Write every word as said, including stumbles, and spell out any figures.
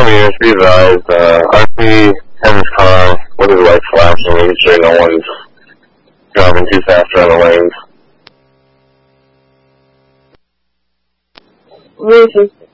meters, be advised, uh, R P has his car with his lights flashing, making sure no one's driving too fast around the lanes. Rufus,